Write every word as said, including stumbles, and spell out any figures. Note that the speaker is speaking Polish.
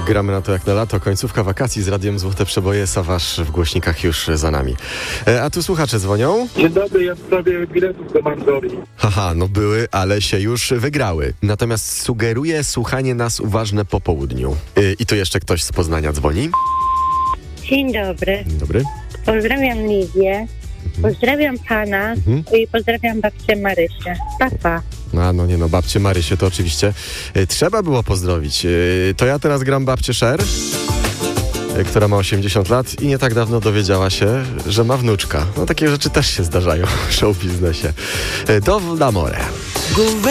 Gramy na to jak na lato. Końcówka wakacji z Radiem Złote Przeboje. Sawasz w głośnikach już za nami. E, a tu słuchacze dzwonią. Dzień dobry, ja w sprawie biletów do Mandorii. Haha, no były, ale się już wygrały. Natomiast sugeruję słuchanie nas uważne po południu. E, I tu jeszcze ktoś z Poznania dzwoni. Dzień dobry. Dzień dobry. Pozdrawiam Lidię. Pozdrawiam pana Mhm. i pozdrawiam babcię Marysię. Pa, pa. A no nie no, babcię Marysię to oczywiście e, trzeba było pozdrowić. E, to ja teraz gram babcię Sher, e, która ma osiemdziesiąt lat i nie tak dawno dowiedziała się, że ma wnuczka. No takie rzeczy też się zdarzają w show biznesie. E, do l'amore.